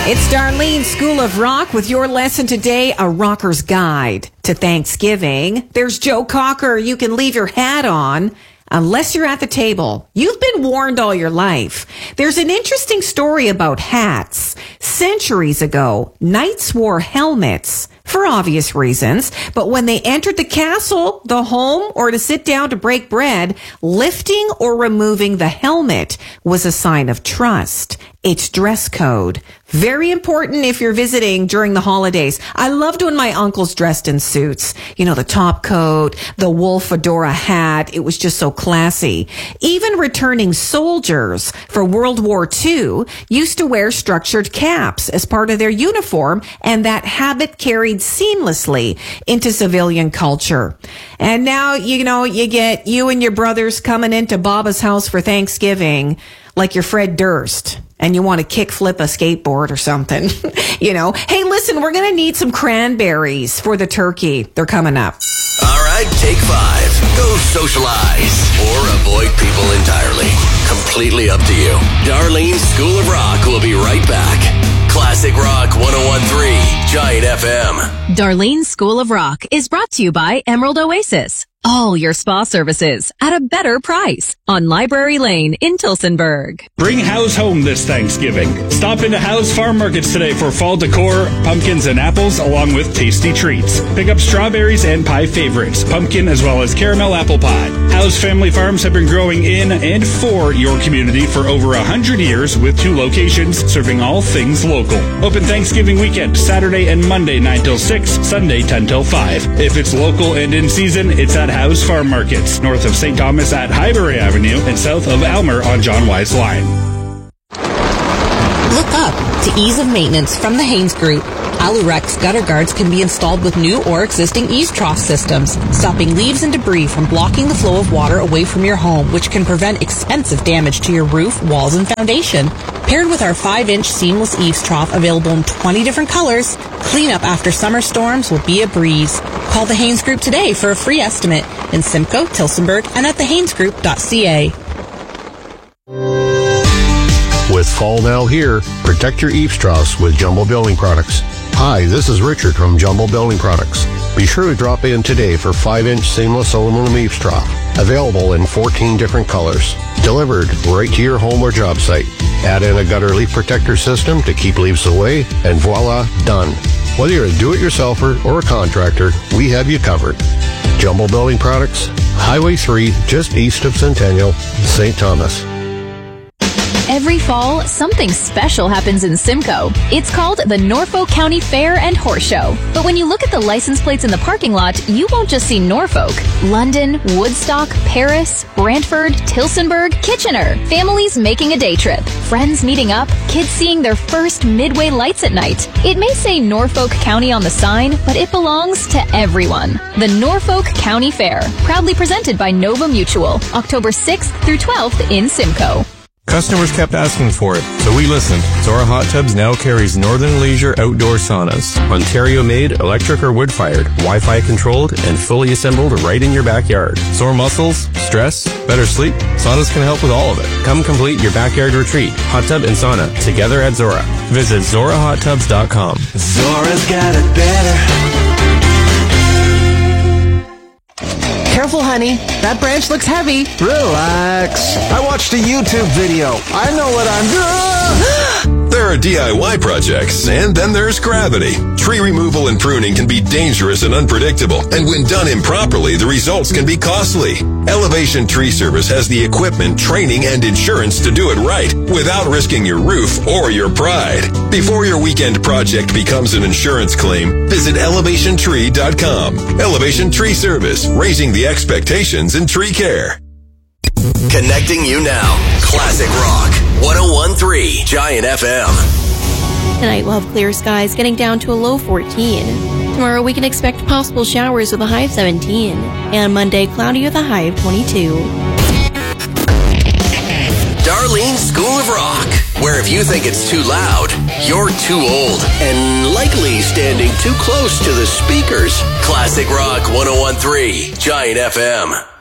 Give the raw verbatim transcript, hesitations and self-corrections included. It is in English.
It's Darlene, School of Rock, with your lesson today, A Rocker's Guide to Thanksgiving. There's Joe Cocker. You can leave your hat on unless you're at the table. You've been warned all your life. There's an interesting story about hats. Centuries ago, knights wore helmets for obvious reasons, but when they entered the castle, the home, or to sit down to break bread, lifting or removing the helmet was a sign of trust. It's dress code. Very important if you're visiting during the holidays. I loved when my uncles dressed in suits. You know, the top coat, the wool fedora hat. It was just so classy. Even returning soldiers for World War Two used to wear structured caps as part of their uniform, and that habit carried seamlessly into civilian culture. And now, you know, you get you and your brothers coming into Baba's house for Thanksgiving like you're Fred Durst, and you want to kick flip a skateboard or something. You know, hey, listen, we're going to need some cranberries for the turkey. They're coming up. All right, take five. Go socialize or avoid people entirely. Completely up to you. Darlene's School of Rock will be right back. Classic Rock one oh one point three, Giant F M. Darlene's School of Rock is brought to you by Emerald Oasis. All your spa services at a better price on Library Lane in Tillsonburg. Bring Howe's home this Thanksgiving. Stop into Howe's Farm Markets today for fall decor, pumpkins and apples, along with tasty treats. Pick up strawberries and pie favorites, pumpkin as well as caramel apple pie. Howe's family farms have been growing in and for your community for over one hundred years with two locations serving all things local. Open Thanksgiving weekend, Saturday and Monday nine till six, Sunday ten till five. If it's local and in season, it's at Howe's Farm Markets, north of Saint Thomas at Highbury Avenue and south of Elmer on John Wise Line. Look up to ease of maintenance from the Haynes Group. Alurex gutter guards can be installed with new or existing eaves trough systems, stopping leaves and debris from blocking the flow of water away from your home, which can prevent expensive damage to your roof, walls, and foundation. Paired with our five inch seamless eaves trough available in twenty different colors, cleanup after summer storms will be a breeze. Call the Haynes Group today for a free estimate in Simcoe, Tillsonburg, and at the haynes group dot c a. With fall now here, protect your eaves troughs with Jumbo Building Products. Hi, this is Richard from Jumbo Building Products. Be sure to drop in today for five inch seamless aluminum eaves trough, available in fourteen different colors, delivered right to your home or job site. Add in a gutter leak protector system to keep leaves away, and voila, done. Whether you're a do-it-yourselfer or a contractor, we have you covered. Jumbo Building Products, Highway three, just east of Centennial, Saint Thomas. Every fall, something special happens in Simcoe. It's called the Norfolk County Fair and Horse Show. But when you look at the license plates in the parking lot, you won't just see Norfolk. London, Woodstock, Paris, Brantford, Tillsonburg, Kitchener. Families making a day trip. Friends meeting up. Kids seeing their first Midway lights at night. It may say Norfolk County on the sign, but it belongs to everyone. The Norfolk County Fair, proudly presented by Nova Mutual, October sixth through twelfth in Simcoe. Customers kept asking for it, so we listened. Zora Hot Tubs now carries Northern Leisure outdoor saunas. Ontario-made, electric or wood-fired, Wi-Fi controlled, and fully assembled right in your backyard. Sore muscles? Stress? Better sleep? Saunas can help with all of it. Come complete your backyard retreat. Hot tub and sauna, together at Zora. Visit zora hot tubs dot com. Zora's got it better. Careful, honey. That branch looks heavy. Relax. I watched a YouTube video. I know what I'm doing. There are D I Y projects, and then there's gravity. Tree removal and pruning can be dangerous and unpredictable, and when done improperly, the results can be costly. Elevation Tree Service has the equipment, training, and insurance to do it right without risking your roof or your pride. Before your weekend project becomes an insurance claim, visit elevation tree dot com. Elevation Tree Service, raising the expectations in tree care. Connecting you now. Classic Rock one oh one point three, Giant F M. Tonight we'll have clear skies getting down to a low fourteen. Tomorrow we can expect possible showers with a high of seventeen. And Monday, cloudy with a high of twenty-two. Darlene's School of Rock, where if you think it's too loud, you're too old and likely standing too close to the speakers. Classic Rock one oh one point three, Giant F M.